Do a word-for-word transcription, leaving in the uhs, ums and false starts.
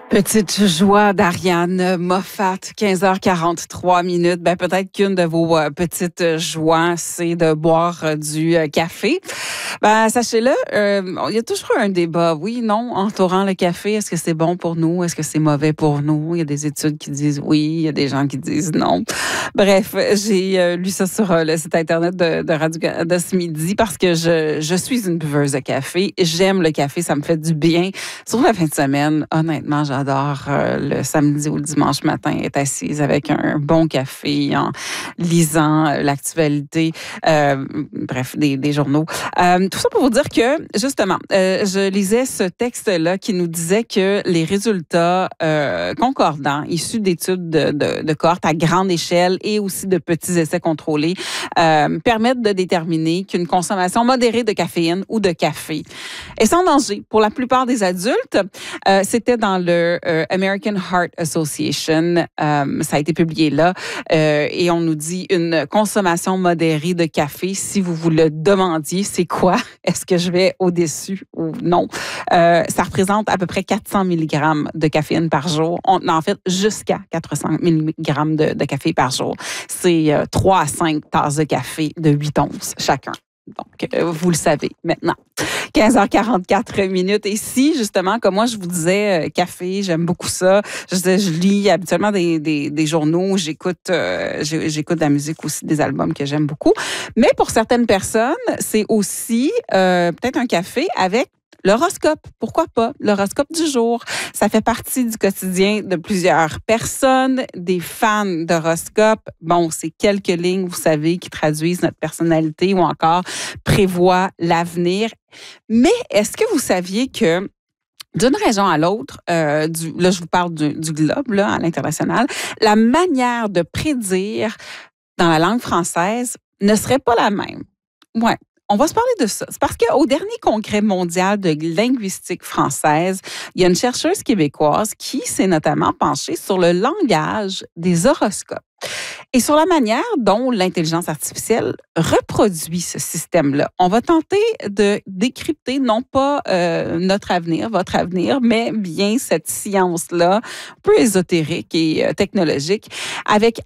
Petite joie d'Ariane Moffat, quinze heures quarante-trois minutes. Ben, peut-être qu'une de vos euh, petites joies, c'est de boire euh, du euh, café. Ben, sachez-le, euh, il y a toujours un débat, oui, non, entourant le café. Est-ce que c'est bon pour nous? Est-ce que c'est mauvais pour nous? Il y a des études qui disent oui, il y a des gens qui disent non. Bref, j'ai euh, lu ça sur euh, le site Internet de, de Radio de ce midi parce que je, je suis une buveuse de café. J'aime le café, ça me fait du bien. Surtout la fin de semaine, honnêtement, j'adore euh, le samedi ou le dimanche matin être assise avec un bon café en lisant euh, l'actualité, euh, bref, des, des journaux. Euh, tout ça pour vous dire que, justement, euh, je lisais ce texte-là qui nous disait que les résultats euh, concordants, issus d'études de, de, de cohortes à grande échelle et aussi de petits essais contrôlés, euh, permettent de déterminer qu'une consommation modérée de caféine ou de café est sans danger pour la plupart des adultes. Euh, c'était dans le euh, American Heart Association. Euh, ça a été publié là. Euh, et on nous dit une consommation modérée de café. Si vous vous le demandiez, c'est quoi? Est-ce que je vais au-dessus ou non? Euh, ça représente à peu près quatre cents milligrammes de caféine par jour. On, en fait, jusqu'à quatre cents milligrammes de, de café par jour. C'est euh, trois à cinq tasses de café de huit onces chacun. Donc, euh, vous le savez maintenant. quinze heures quarante-quatre minutes. Et si, justement, comme moi, je vous disais, euh, café, j'aime beaucoup ça. Je, disais, je lis habituellement des, des, des journaux. J'écoute, euh, j'écoute de la musique aussi, des albums que j'aime beaucoup. Mais pour certaines personnes, c'est aussi euh, peut-être un café avec l'horoscope, pourquoi pas? L'horoscope du jour. Ça fait partie du quotidien de plusieurs personnes, des fans d'horoscope. Bon, c'est quelques lignes, vous savez, qui traduisent notre personnalité ou encore prévoient l'avenir. Mais est-ce que vous saviez que d'une région à l'autre, euh, du, là je vous parle du, du globe, là, à l'international, la manière de prédire dans la langue française ne serait pas la même? Ouais. On va se parler de ça. C'est parce qu'au dernier congrès mondial de linguistique française, il y a une chercheuse québécoise qui s'est notamment penchée sur le langage des horoscopes et sur la manière dont l'intelligence artificielle reproduit ce système-là. On va tenter de décrypter non pas euh, notre avenir, votre avenir, mais bien cette science-là, un peu ésotérique et euh, technologique, avec